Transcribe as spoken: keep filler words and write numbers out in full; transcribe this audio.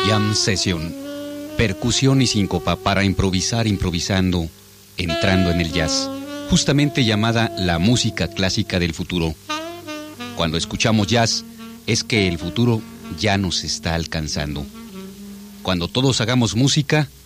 Jam Session, percusión y síncopa para improvisar improvisando, entrando en el jazz, justamente llamada la música clásica del futuro. Cuando escuchamos jazz, es que el futuro ya nos está alcanzando. Cuando todos hagamos música,